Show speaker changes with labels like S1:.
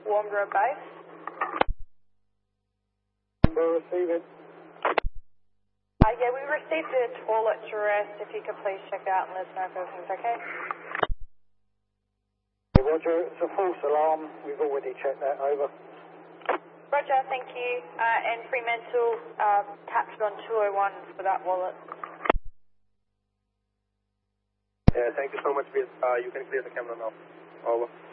S1: Warmborough Base.
S2: We'll receive it.
S1: Yeah, we received a toilet arrest. If you could please check out and let us know if everything's okay.
S2: Roger, it's a false alarm. We've already checked that. Over.
S1: Roger, thank you. And Fremantle captured on 201 for that wallet.
S3: Yeah, thank you so much. You can clear the camera now. Over.